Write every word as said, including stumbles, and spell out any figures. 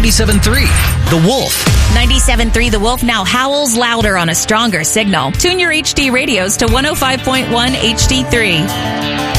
ninety-seven point three, The Wolf. ninety-seven point three The Wolf now howls louder on a stronger signal. Tune your H D radios to one oh five point one H D three.